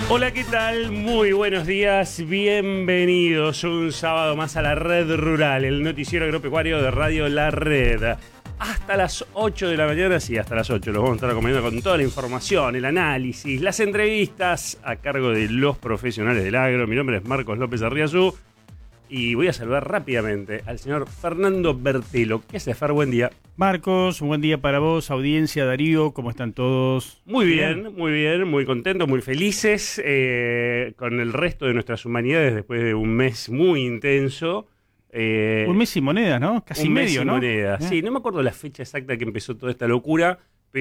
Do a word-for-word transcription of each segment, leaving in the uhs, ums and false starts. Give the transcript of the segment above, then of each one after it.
Hola, ¿qué tal? Muy buenos días, bienvenidos un sábado más a la Red Rural, el noticiero agropecuario de Radio La Red. Hasta las ocho de la mañana, sí, hasta las ocho, los vamos a estar acompañando con toda la información, el análisis, las entrevistas a cargo de los profesionales del agro. Mi nombre es Marcos López Arriazú y voy a saludar rápidamente al señor Fernando Bertelo. ¿Qué hace, Fer? Buen día. Marcos, un buen día para vos, audiencia, Darío, ¿cómo están todos? Muy bien, bien, muy bien, muy contentos, muy felices eh, con el resto de nuestras humanidades después de un mes muy intenso. Eh, un mes sin monedas, ¿no? Casi un medio, mes sin ¿no? monedas, sí, no me acuerdo la fecha exacta que empezó toda esta locura,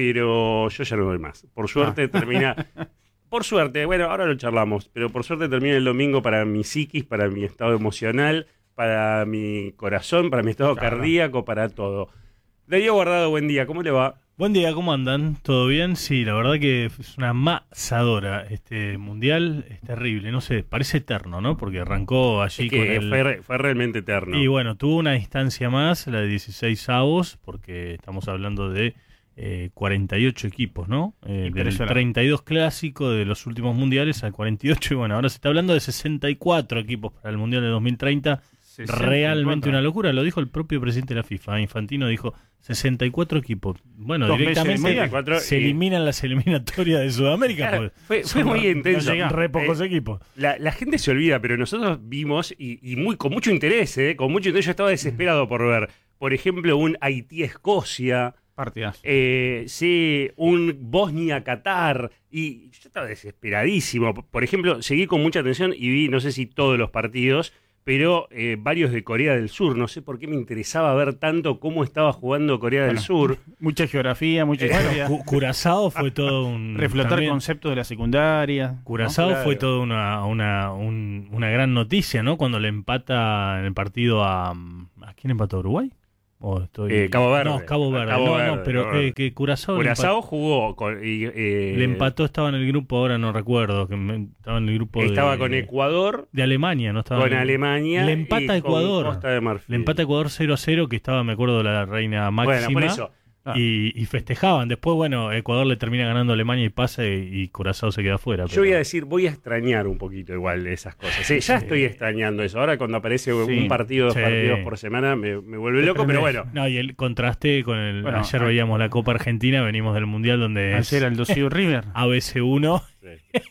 pero yo ya no doy más. Por suerte ah. termina... Por suerte, bueno, ahora lo charlamos, pero por suerte termina el domingo para mi psiquis, para mi estado emocional, para mi corazón, para mi estado claro. cardíaco, para todo. Darío Guardado, buen día, ¿cómo le va? Buen día, ¿cómo andan? ¿Todo bien? Sí, la verdad que es una masadora este mundial, es terrible, no sé, parece eterno, ¿no? Porque arrancó allí es que con el... fue, fue realmente eterno. Y bueno, tuvo una distancia más, la de dieciséis avos, porque estamos hablando de eh, cuarenta y ocho equipos, ¿no? Eh, del treinta y dos clásico de los últimos mundiales al cuarenta y ocho, y bueno, ahora se está hablando de sesenta y cuatro equipos para el mundial de dos mil treinta. Realmente una locura, lo dijo el propio presidente de la FIFA, Infantino dijo sesenta y cuatro equipos. Bueno, Dos directamente se y... eliminan las eliminatorias de Sudamérica. Claro, fue, fue muy intenso. No re pocos eh, equipos. La, la gente se olvida, pero nosotros vimos, y, y muy con mucho interés, eh, con mucho interés, yo estaba desesperado por ver, por ejemplo, un Haití-Escocia. Partidas. Eh, sí, un Bosnia-Qatar. Y yo estaba desesperadísimo. Por ejemplo, seguí con mucha atención y vi, no sé si todos los partidos, pero eh, varios de Corea del Sur. No sé por qué me interesaba ver tanto cómo estaba jugando Corea bueno, del Sur. Mucha geografía, mucha eh, historia. Bueno, Curazao fue todo un... Reflotar también, conceptos de la secundaria. Curazao ¿no? Claro. fue toda una, una, un, una gran noticia, ¿no? Cuando le empata en el partido a... ¿A quién empató? ¿A Uruguay? Oh, estoy... eh, Cabo Verde. No, Cabo Verde. Cabo no, Verde, no, pero eh, que Curazao... Curazao jugó con... Y, eh, le empató, estaba en el grupo, ahora no recuerdo, que estaba en el grupo Estaba de, con Ecuador. De Alemania, ¿no? Estaba con en, Alemania. Le empata a Ecuador. Costa de Marfil. Le empata a Ecuador cero a cero, que estaba, me acuerdo, la reina máxima. Bueno, por eso... Ah. Y, y festejaban. Después, bueno, Ecuador le termina ganando a Alemania y pasa y, y Curazao se queda afuera. Yo pero... voy a decir, voy a extrañar un poquito igual esas cosas. Sí, ya sí. estoy extrañando eso. Ahora cuando aparece sí. un partido, dos sí. partidos por semana, me, me vuelve loco, pero bueno. No, y el contraste con el... Bueno, ayer a... veíamos la Copa Argentina, venimos del Mundial donde ayer es... el Dosiu River. A B C uno. Sí.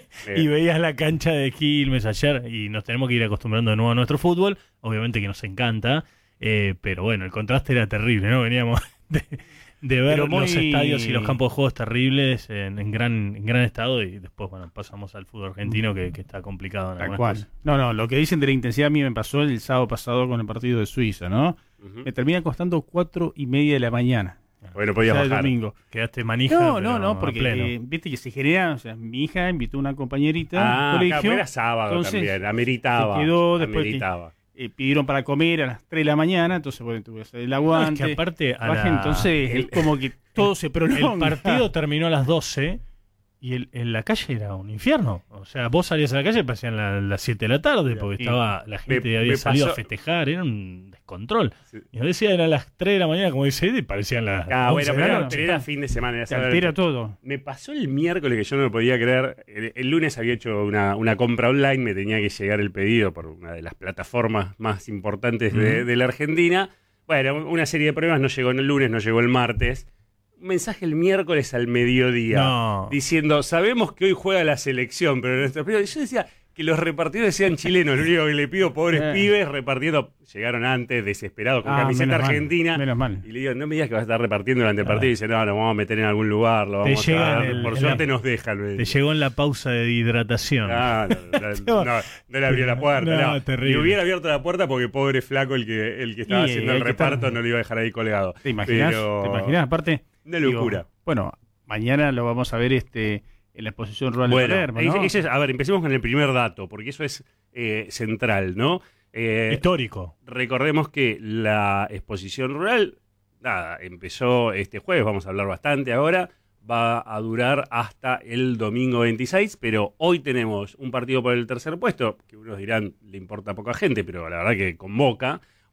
Y veías la cancha de Quilmes ayer y nos tenemos que ir acostumbrando de nuevo a nuestro fútbol. Obviamente que nos encanta, eh, pero bueno, el contraste era terrible, ¿no? Veníamos de... de ver muy... los estadios y los campos de juegos terribles en, en gran en gran estado y después, bueno, pasamos al fútbol argentino que, que está complicado en algunas cosas. No, no, lo que dicen de la intensidad a mí me pasó el sábado pasado con el partido de Suiza, ¿no? Uh-huh. Me termina costando cuatro y media de la mañana. Bueno, podía o sea, bajar. El domingo. Quedaste manija. No, no, no, porque eh, viste que se genera, o sea, mi hija invitó a una compañerita ah, al colegio. Claro, era sábado entonces, también, ameritaba. Se quedó después ameritaba. Que, Eh, pidieron para comer a las tres de la mañana, entonces bueno, tuve que hacer el aguante. No, es que aparte a baje, la... entonces el, es como que todo se prolonga. El partido terminó a las doce y el, en la calle era un infierno. O sea, vos salías a la calle y parecían la, las siete de la tarde porque y estaba la gente me, había me salido pasó... a festejar, era un descontrol. Sí. Y nos decía eran las tres de la mañana, como dice, y parecían las Ah, bueno, pero no, era fin de semana. Era se altera todo. Me pasó el miércoles que yo no lo podía creer. El, el lunes había hecho una, una compra online, me tenía que llegar el pedido por una de las plataformas más importantes uh-huh. de, de la Argentina. Bueno, una serie de pruebas, no llegó el lunes, no llegó el martes. Un mensaje el miércoles al mediodía no. diciendo, sabemos que hoy juega la selección, pero nuestro yo decía que los repartidores sean chilenos, lo único que le pido, pobres eh. pibes, repartiendo, llegaron antes, desesperados, con ah, camiseta menos argentina, mal, menos mal. Y le digo, no me digas que vas a estar repartiendo durante el partido, y dice, no, nos vamos a meter en algún lugar, lo vamos te a el, por suerte la, nos dejan. Te dice. Llegó en la pausa de hidratación. Ah, no, no, no, no le abrió la puerta, no, no. Terrible. Y hubiera abierto la puerta porque pobre flaco el que, el que estaba y, haciendo el reparto estar... no lo iba a dejar ahí colgado. ¿Te imaginas? Pero... ¿Te imaginas? Aparte, una locura. Digo, bueno, mañana lo vamos a ver este en la exposición rural bueno, de Palermo, ¿no? Ese es, a ver, empecemos con el primer dato, porque eso es eh, central, ¿no? Eh, Histórico. Recordemos que la exposición rural, nada, empezó este jueves, vamos a hablar bastante ahora, va a durar hasta el domingo veintiséis, pero hoy tenemos un partido por el tercer puesto, que unos dirán le importa a poca gente, pero la verdad que convoca,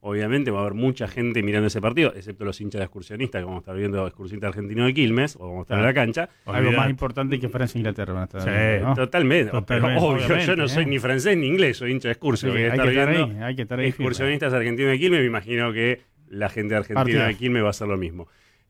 obviamente va a haber mucha gente mirando ese partido, excepto los hinchas de Excursionistas, que vamos a estar viendo Excursionista Argentino de Quilmes, o vamos a estar en la cancha. Algo Olvidate. Más importante que Francia e Inglaterra van a estar sí, viendo, ¿no? Totalmente. totalmente. Pero, obvio, yo no soy ¿eh? ni francés ni inglés, soy hincha de Excursión. Sí, que hay, estar que estar viendo ahí, hay que estar ahí. Excursionistas Argentinos de Quilmes, me imagino que la gente de Argentina Partidas. de Quilmes va a hacer lo mismo.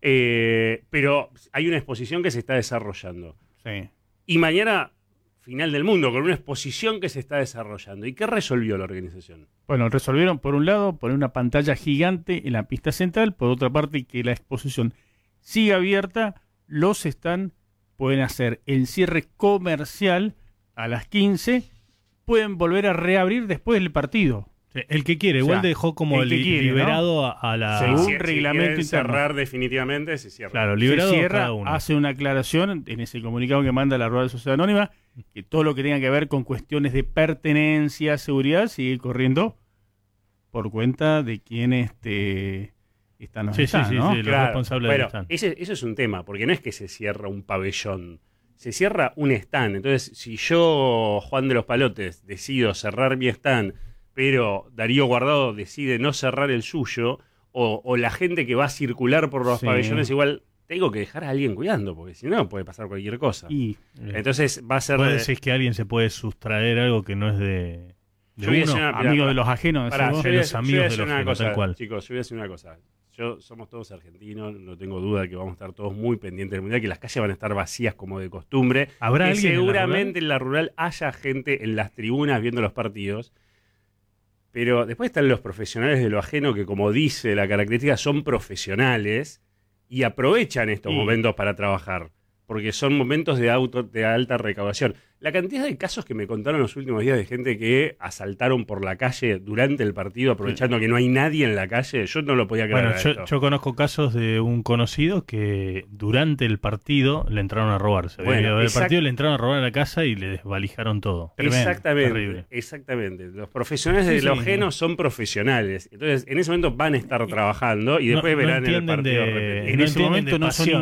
Eh, pero hay una exposición que se está desarrollando. Sí. Y mañana, final del mundo, con una exposición que se está desarrollando. ¿Y qué resolvió la organización? Bueno, resolvieron, por un lado, poner una pantalla gigante en la pista central, por otra parte, que la exposición siga abierta, los stands pueden hacer el cierre comercial a las quince, pueden volver a reabrir después del partido. El que quiere, igual o sea, dejó como li quiere, liberado, ¿no? a, a la... Según si, reglamento si cerrar definitivamente, se cierra. Claro, liberado se cierra, cada uno. Hace una aclaración en ese comunicado que manda la Rural Sociedad Anónima, que todo lo que tenga que ver con cuestiones de pertenencia, seguridad, sigue corriendo por cuenta de quienes este, están los sí, están, sí, ¿no? sí, sí, los claro. responsables Bueno, del stand. Ese, eso es un tema, porque no es que se cierra un pabellón, se cierra un stand. Entonces, si yo, Juan de los Palotes, decido cerrar mi stand, pero Darío Guardado decide no cerrar el suyo, o, o la gente que va a circular por los sí. pabellones, igual tengo que dejar a alguien cuidando, porque si no puede pasar cualquier cosa. Y, Entonces va a ser... ¿Puede decir que alguien se puede sustraer algo que no es de, de uno? Una, amigo de los ajenos. Pará, de yo los amigos de los ajenos, cosa, tal cual. Chicos, yo voy a decir una cosa. Yo, somos todos argentinos, no tengo duda de que vamos a estar todos muy pendientes del Mundial, que las calles van a estar vacías como de costumbre. ¿Habrá que alguien seguramente en la, en la rural haya gente en las tribunas viendo los partidos. Pero después están los profesionales de lo ajeno que, como dice la característica, son profesionales y aprovechan estos sí. momentos para trabajar, porque son momentos de, auto, de alta recaudación. La cantidad de casos que me contaron los últimos días de gente que asaltaron por la calle durante el partido, aprovechando sí. que no hay nadie en la calle, yo no lo podía creer. Bueno, yo, yo conozco casos de un conocido que durante el partido le entraron a robar. Se bueno, del partido le entraron a robar a la casa y le desvalijaron todo. Tremendo, exactamente, terrible. Exactamente. Los profesionales sí, de lo sí, ajeno sí. son profesionales. Entonces, en ese momento van a estar trabajando y después no, verán no el partido. De, en no ese momento no son